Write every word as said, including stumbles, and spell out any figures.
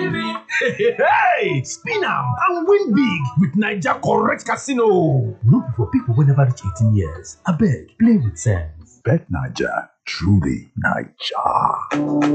Hey, spin am and win big with Naija Correct Casino. No be for people wey never reach eighteen years. Abeg, play with sense. Bet Naija, truly Naija.